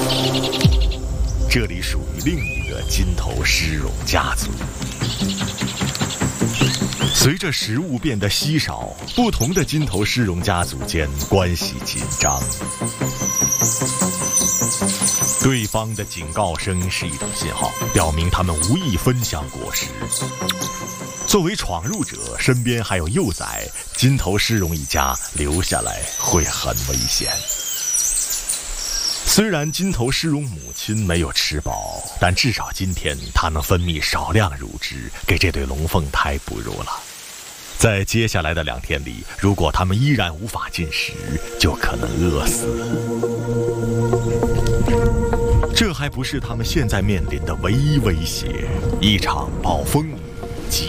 这里属于另一个金头狮戎家族。随着食物变得稀少，不同的金头狮戎家族间关系紧张。对方的警告声是一种信号，表明他们无意分享果实。作为闯入者，身边还有幼崽，金头狮戎一家留下来会很危险。虽然金头狮戎母亲没有吃饱，但至少今天它能分泌少量乳汁，给这对龙凤胎哺乳了。在接下来的2天里，如果它们依然无法进食，就可能饿死。这还不是他们现在面临的唯一威胁，一场暴风雨